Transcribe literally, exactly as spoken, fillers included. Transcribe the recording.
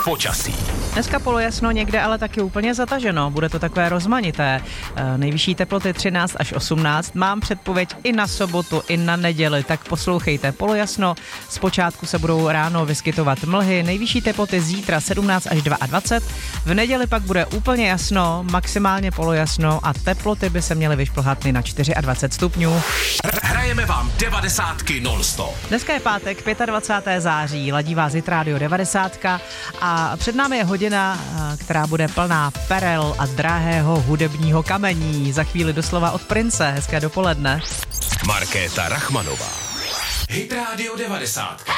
počasí. Dneska polojasno někde, ale taky úplně zataženo. Bude to takové rozmanité. E, nejvyšší teploty třináct až osmnáct. Mám předpověď i na sobotu, i na neděli, tak poslouchejte. Polojasno, zpočátku se budou ráno vyskytovat mlhy. Nejvyšší teploty zítra sedmnáct až dvacet dva. V neděli pak bude úplně jasno, maximálně polojasno a teploty by se měly vyšplhat na dvacet čtyři stupňů. Hrajeme vám devadesátky non-stop. Dneska je pátek, dvacátého pátého září, ladí vás Hit Radio devadesát a před námi je hodina, která bude plná perel a drahého hudebního kamení. Za chvíli doslova od Prince. Hezké dopoledne. Markéta Rachmanová. Hit Radio devadesát.